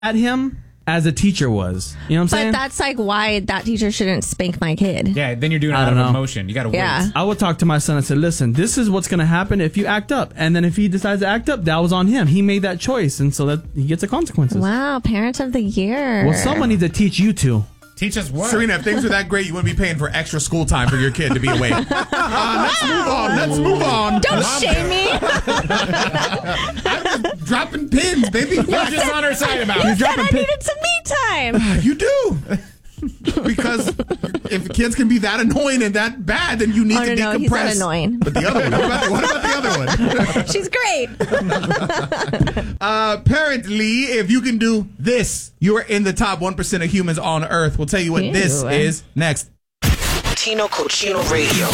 at him as a teacher was. You know what I'm saying? But that's like why that teacher shouldn't spank my kid. Yeah, then you're doing it out of emotion. You got to wait. I would talk to my son and say, listen, this is what's going to happen if you act up. And then if he decides to act up, that was on him. He made that choice. And so that he gets the consequences. Wow, Parent of the Year. Well, someone needs to teach you two. Teach us what? Serena, if things were that great, you wouldn't be paying for extra school time for your kid to be away. Let's move on. Don't shame me. I'm just dropping pins, baby. You're just on her side about it. You said I needed some me time. You do. Because if kids can be that annoying and that bad, then you need to decompress. He's not annoying. But the other one, what about the other one? She's great. Apparently, if you can do this, you are in the top 1% of humans on Earth. We'll tell you what this is next. Tino Cochino Radio.